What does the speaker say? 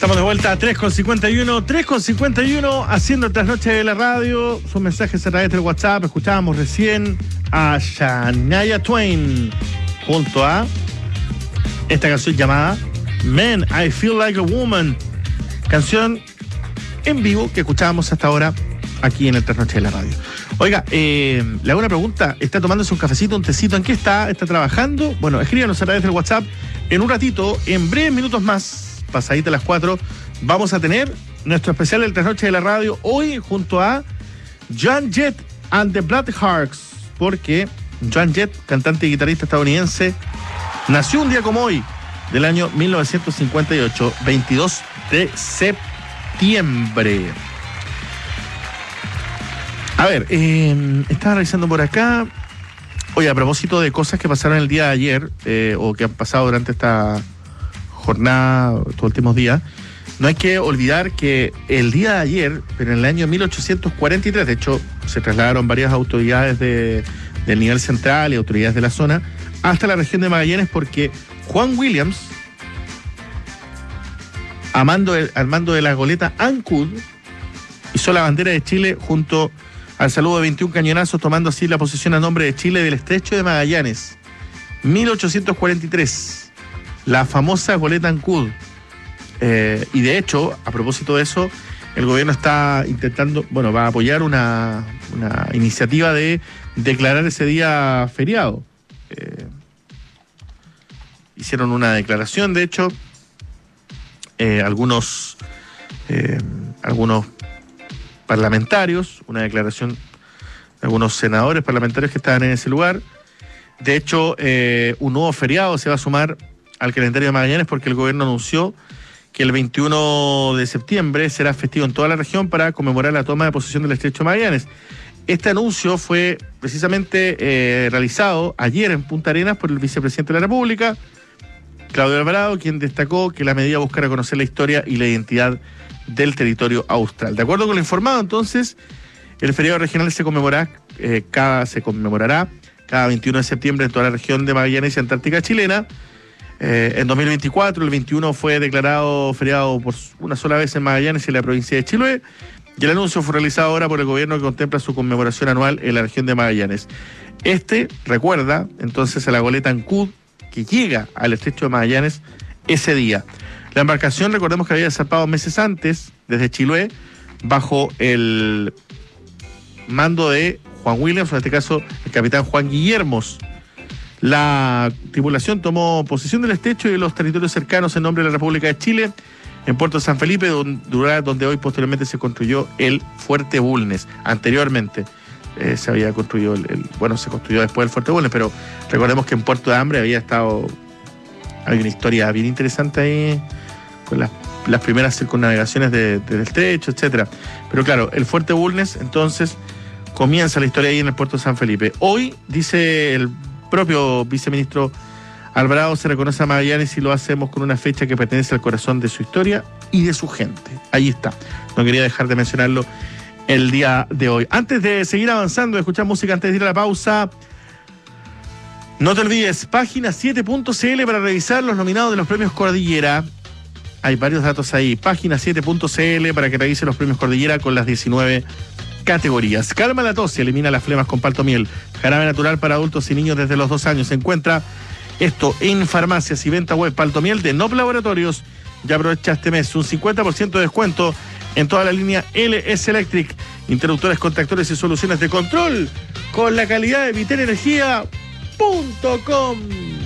Estamos de vuelta a 3:51, haciendo el trasnoche de la radio. Sus mensajes a través del WhatsApp. Escuchábamos recién a Shania Twain junto a esta canción llamada Man, I Feel Like a Woman. Canción en vivo que escuchábamos hasta ahora aquí en el trasnoche de la radio. Oiga, le hago una pregunta. ¿Está tomándose un cafecito, un tecito? ¿En qué está? ¿Está trabajando? Bueno, escríbanos a través del WhatsApp. En un ratito, en breves minutos más, pasadita las 4, vamos a tener nuestro especial del trasnoche de la radio hoy junto a Joan Jett and the Blackhearts, porque Joan Jett, cantante y guitarrista estadounidense, nació un día como hoy del año 1958, 22 de septiembre. A ver, estaba revisando por acá. Oye, a propósito de cosas que pasaron el día de ayer, o que han pasado durante esta jornada, estos últimos días, no hay que olvidar que el día de ayer, pero en el año 1843, de hecho, se trasladaron varias autoridades del nivel central y autoridades de la zona hasta la región de Magallanes, porque Juan Williams, al mando de la goleta Ancud, hizo la bandera de Chile junto al saludo de 21 cañonazos, tomando así la posesión a nombre de Chile del estrecho de Magallanes. 1843. La famosa goleta Ancud. Y de hecho, a propósito de eso, el gobierno está intentando, va a apoyar una iniciativa de declarar ese día feriado. Hicieron una declaración, de hecho, algunos parlamentarios, una declaración de algunos senadores parlamentarios que estaban en ese lugar. De hecho, un nuevo feriado se va a sumar al calendario de Magallanes, porque el gobierno anunció que el 21 de septiembre será festivo en toda la región para conmemorar la toma de posesión del estrecho de Magallanes. Este anuncio fue precisamente realizado ayer en Punta Arenas por el vicepresidente de la República, Claudio Alvarado, quien destacó que la medida busca reconocer la historia y la identidad del territorio austral. De acuerdo con lo informado, entonces, el feriado regional se conmemorará cada 21 de septiembre en toda la región de Magallanes y Antártica chilena. En 2024, el 21 fue declarado feriado por una sola vez en Magallanes y en la provincia de Chiloé, y el anuncio fue realizado ahora por el gobierno, que contempla su conmemoración anual en la región de Magallanes. Recuerda entonces a la goleta Ancud, que llega al estrecho de Magallanes ese día. La embarcación, recordemos que había zarpado meses antes desde Chiloé bajo el mando de Juan Williams, o en este caso el capitán Juan Guillermos. La tripulación tomó posesión del estrecho y de los territorios cercanos en nombre de la República de Chile, en Puerto San Felipe, donde hoy posteriormente se construyó el Fuerte Bulnes. Anteriormente se había construido se construyó después el Fuerte Bulnes, pero recordemos que en Puerto de Hambre había una historia bien interesante ahí, con las primeras circunnavegaciones del estrecho, etcétera. Pero claro, el Fuerte Bulnes, entonces, comienza la historia ahí en el Puerto de San Felipe. Hoy, dice el propio viceministro Alvarado, se reconoce a Magallanes y lo hacemos con una fecha que pertenece al corazón de su historia y de su gente. Ahí está. No quería dejar de mencionarlo el día de hoy. Antes de seguir avanzando, escuchar música antes de ir a la pausa, no te olvides, página 7.cl para revisar los nominados de los premios Cordillera. Hay varios datos ahí. Página 7.cl para que revise los premios Cordillera con las 19 categorías. Calma la tos y elimina las flemas con Paltomiel. Jarabe natural para adultos y niños desde los 2 años. Se encuentra esto en farmacias y venta web. Paltomiel de Nop Laboratorios. Ya aprovecha este mes un 50% de descuento en toda la línea LS Electric. Interruptores, contactores y soluciones de control con la calidad de vitelenergia.com.